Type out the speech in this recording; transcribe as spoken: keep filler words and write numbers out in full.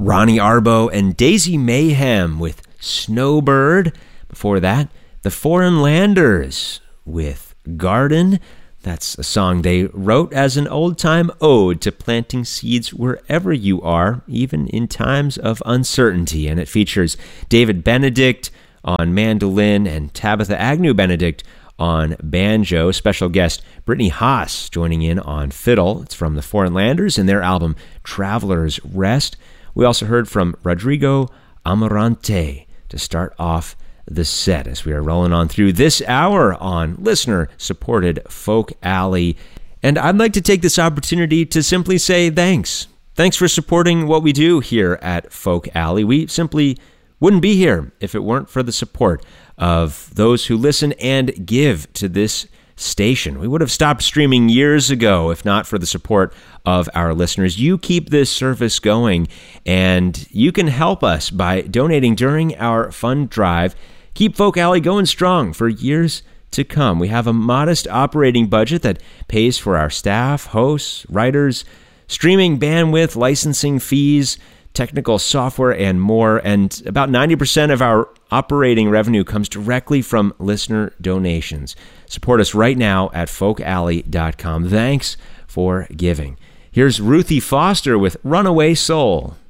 Ronnie Arbo and Daisy Mayhem with Snowbird. Before that, the Foreign Landers with Garden. That's a song they wrote as an old-time ode to planting seeds wherever you are, even in times of uncertainty. And it features David Benedict on mandolin and Tabitha Agnew-Benedict on banjo. Special guest Brittany Haas joining in on fiddle. It's from the Foreign Landers and their album Traveler's Rest. We also heard from Rodrigo Amarante to start off the set as we are rolling on through this hour on listener-supported Folk Alley. And I'd like to take this opportunity to simply say thanks. Thanks for supporting what we do here at Folk Alley. We simply wouldn't be here if it weren't for the support of those who listen and give to this station. We would have stopped streaming years ago if not for the support of our listeners. You keep this service going, and you can help us by donating during our fund drive. Keep Folk Alley going strong for years to come. We have a modest operating budget that pays for our staff, hosts, writers, streaming bandwidth, licensing fees, technical software, and more. And about ninety percent of our operating revenue comes directly from listener donations. Support us right now at folk alley dot com. Thanks for giving. Here's Ruthie Foster with Runaway Soul.